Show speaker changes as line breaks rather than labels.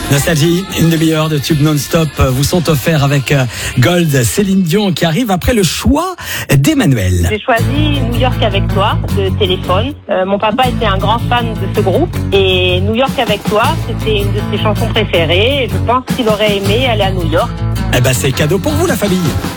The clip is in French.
Nostalgie, une demi-heure de tube non-stop vous sont offerts avec Gold, Céline Dion qui arrive après le choix d'Emmanuel.
J'ai choisi New York avec toi de Téléphone. Mon papa était un grand fan de ce groupe et New York avec toi, c'était une de ses chansons préférées et je pense qu'il aurait aimé aller à New York.
Eh ben c'est cadeau pour vous la famille.